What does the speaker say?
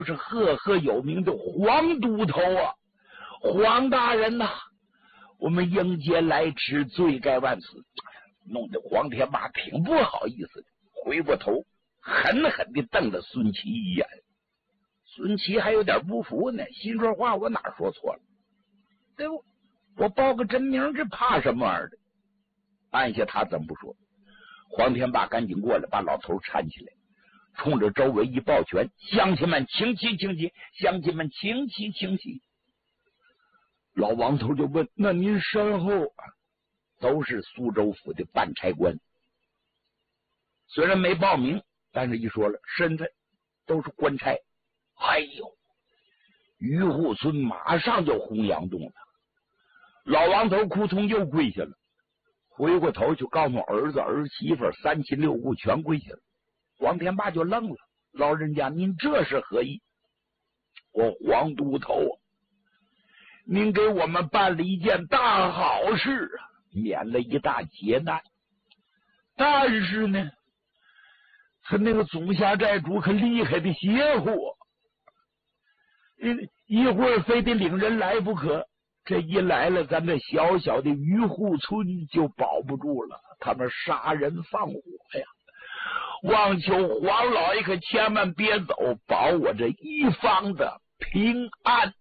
是赫赫有名的黄都头啊，黄大人呐、我们迎接来迟，罪该万死。弄得黄天霸挺不好意思的，回过头狠狠地瞪了孙琦一眼。孙琦还有点不服呢，心说话我哪说错了？对不？我报个真名，这怕什么玩意儿的？按下他怎么不说？黄天霸赶紧过来，把老头搀起来，冲着周围一抱拳：“乡亲们，请起，请起！乡亲们，请起，请起！”老王头就问：“那您身后都是苏州府的办差官，虽然没报名，但是一说了身份都是官差。”哎呦，于户村马上就洪阳洞了。老王头扑通又跪下了，回过头就告诉儿子儿媳妇三亲六故全跪下了。黄天霸就愣了：“老人家，您这是何意？”“我黄都头啊，您给我们办了一件大好事啊，免了一大劫难。但是呢，他那个总辖寨主可厉害的邪乎，一会儿非得领人来不可。这一来了，咱这小小的渔户村就保不住了，他们杀人放火呀！望求黄老爷可千万别走，保我这一方的平安。”